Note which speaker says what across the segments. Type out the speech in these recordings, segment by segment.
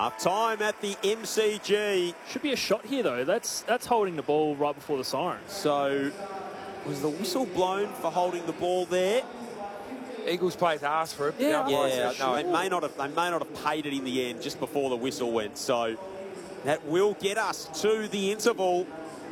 Speaker 1: Half time at the MCG.
Speaker 2: Should be a shot here, though. That's holding the ball right before the siren.
Speaker 1: So, was the whistle blown for holding the ball there?
Speaker 3: Eagles players asked for it.
Speaker 1: No, they may not have paid it in the end just before the whistle went. So that will get us to the interval,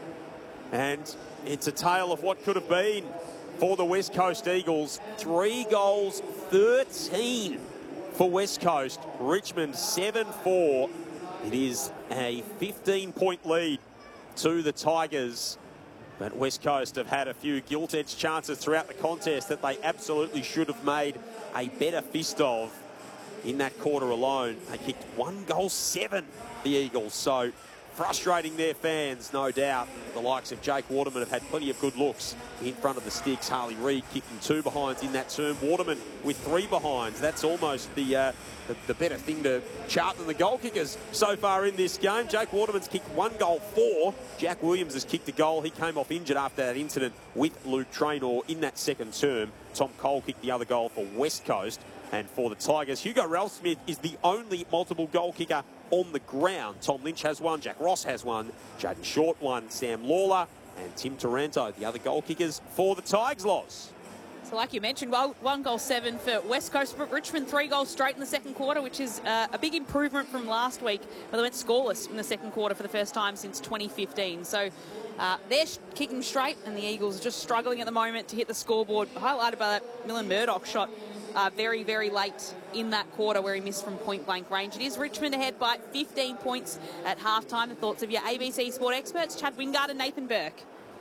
Speaker 1: and it's a tale of what could have been for the West Coast Eagles. 3 goals, 13 for West Coast. Richmond 7-4. It is a 15-point lead to the Tigers. But West Coast have had a few gilt-edged chances throughout the contest that they absolutely should have made a better fist of in that quarter alone. They kicked 1 goal 7, the Eagles. So frustrating their fans, no doubt. The likes of Jake Waterman have had plenty of good looks in front of the sticks. Harley Reid kicking 2 behinds in that term. Waterman with 3 behinds. That's almost the better thing to chart than the goal kickers so far in this game. Jake Waterman's kicked 1 goal 4. Jack Williams has kicked a goal. He came off injured after that incident with Luke Traynor in that second term. Tom Cole kicked the other goal for West Coast. And for the Tigers, Hugo Ralphsmith is the only multiple goal kicker on the ground. Tom Lynch has 1, Jack Ross has 1, Jaden Short 1, Sam Lawler and Tim Taranto, the other goal kickers for the Tigers, Loz.
Speaker 4: So like you mentioned, 1 goal 7 for West Coast, but Richmond 3 goals straight in the second quarter, which is a big improvement from last week, where they went scoreless in the second quarter for the first time since 2015. So they're kicking straight, and the Eagles are just struggling at the moment to hit the scoreboard, highlighted by that Millen Murdoch shot very, very late in that quarter where he missed from point-blank range. It is Richmond ahead by 15 points at halftime. The thoughts of your ABC Sport experts, Chad Wingard and Nathan Burke.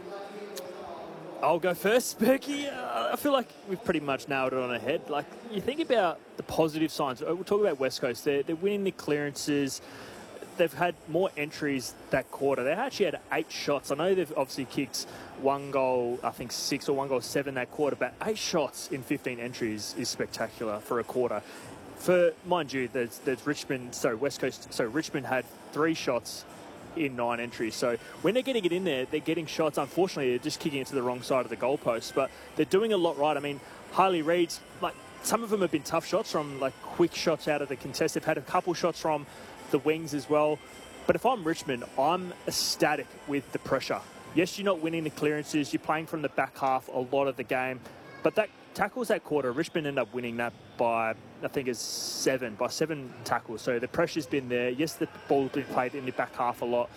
Speaker 2: I'll go first, Berkey. I feel like we've pretty much nailed it on the head. Like, you think about the positive signs. We'll talk about West Coast. They're winning the clearances. They've had more entries that quarter. They actually had 8 shots. I know they've obviously kicked 1 goal, I think 6 or 1 goal 7 that quarter, but 8 shots in 15 entries is spectacular for a quarter. For, mind you, there's Richmond, so West Coast, so Richmond had 3 shots in 9 entries. So when they're getting it in there, they're getting shots. Unfortunately, they're just kicking it to the wrong side of the goalpost, but they're doing a lot right. I mean, Harley Reid's, like, some of them have been tough shots from, like, quick shots out of the contest. They've had a couple shots from the wings as well. But if I'm Richmond, I'm ecstatic with the pressure. Yes, you're not winning the clearances. You're playing from the back half a lot of the game. But that tackles that quarter, Richmond ended up winning that by, I think it's 7 tackles. So the pressure's been there. Yes, the ball's been played in the back half a lot.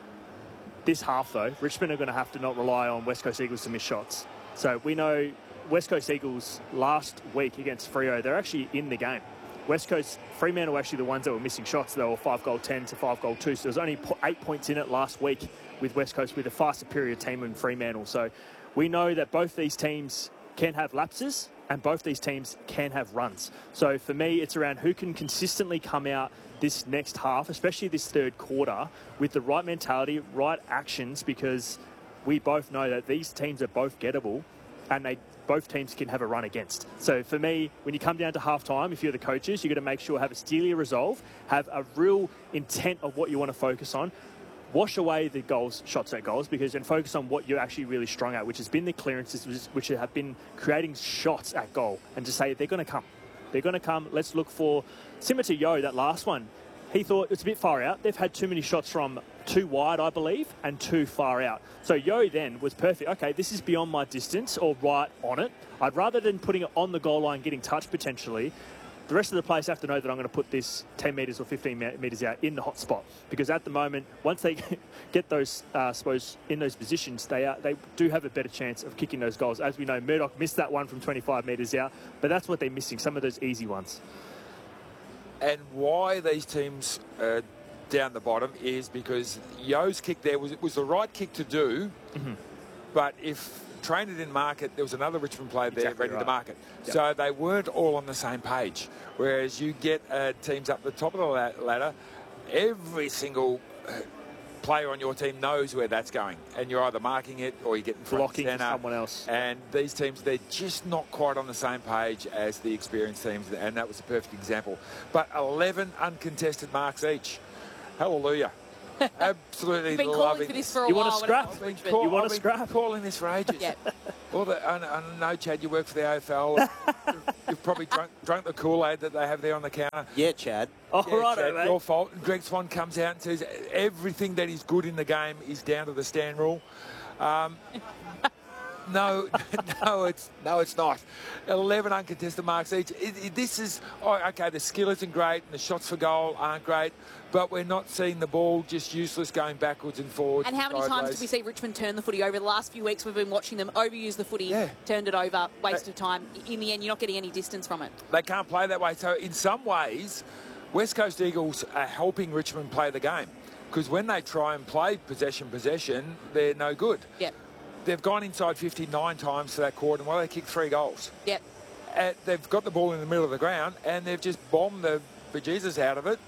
Speaker 2: This half, though, Richmond are going to have to not rely on West Coast Eagles to miss shots. So we know West Coast Eagles last week against Freo, they're actually in the game. West Coast, Fremantle were actually the ones that were missing shots. They were 5 goal 10 to 5 goal 2. So there was only 8 points in it last week with West Coast, with a far superior team in Fremantle. So we know that both these teams can have lapses and both these teams can have runs. So for me, it's around who can consistently come out this next half, especially this third quarter, with the right mentality, right actions, because we both know that these teams are both gettable and both teams can have a run against. So for me, when you come down to halftime, if you're the coaches, you've got to make sure have a steely resolve, have a real intent of what you want to focus on, wash away the goals, shots at goals, and focus on what you're actually really strong at, which has been the clearances, which have been creating shots at goal, and to say they're going to come. They're going to come. Let's look for, similar to Yo, that last one. He thought it's a bit far out. They've had too many shots from 2 wide, I believe, and 2 far out. So Yo then was perfect. Okay, this is beyond my distance or right on it. I'd rather than putting it on the goal line, getting touched potentially, the rest of the players have to know that I'm going to put this 10 metres or 15 metres out in the hot spot. Because at the moment, once they get those, I suppose, in those positions, they do have a better chance of kicking those goals. As we know, Murdoch missed that one from 25 metres out, but that's what they're missing, some of those easy ones.
Speaker 3: And why these teams are down the bottom is because Yo's kick there was the right kick to do, but if Traynor didn't mark it, there was another Richmond player there ready to mark it. Yep. So they weren't all on the same page. Whereas you get teams up the top of the ladder, every single player on your team knows where that's going, and you're either marking it or you're getting
Speaker 2: blocking someone else.
Speaker 3: And these teams, they're just not quite on the same page as the experienced teams, and that was a perfect example. But 11 uncontested marks each. Hallelujah. Absolutely
Speaker 4: You've been calling
Speaker 3: loving
Speaker 4: for this for a
Speaker 2: You
Speaker 4: while.
Speaker 2: want a
Speaker 4: when it
Speaker 2: scrap?
Speaker 4: comes to
Speaker 3: I've been,
Speaker 4: Richmond.
Speaker 2: You want a
Speaker 3: I've been
Speaker 2: scrap?
Speaker 3: calling this for ages.
Speaker 4: Yeah.
Speaker 3: I know, Chad, you work for the AFL. You've probably drunk the Kool-Aid that they have there on the counter.
Speaker 1: Yeah, Chad.
Speaker 2: Oh,
Speaker 3: Yeah,
Speaker 2: right,
Speaker 3: Chad,
Speaker 2: mate.
Speaker 3: your fault. And Greg Swan comes out and says everything that is good in the game is down to the stand rule. No, it's not. 11 uncontested marks each. This is okay. The skill isn't great, and the shots for goal aren't great, but we're not seeing the ball just useless going backwards and forwards.
Speaker 4: And how many times
Speaker 3: sideways.
Speaker 4: did we see Richmond turn the footy over? The last few weeks we've been watching them overuse the footy,
Speaker 3: Yeah.
Speaker 4: turned it over, waste of time. In the end, you're not getting any distance from it.
Speaker 3: They can't play that way. So in some ways, West Coast Eagles are helping Richmond play the game, because when they try and play possession, they're no good.
Speaker 4: Yep.
Speaker 3: They've gone inside 59 times for that quarter, and they kicked 3 goals.
Speaker 4: Yep.
Speaker 3: They've got the ball in the middle of the ground, and they've just bombed the bejesus out of it.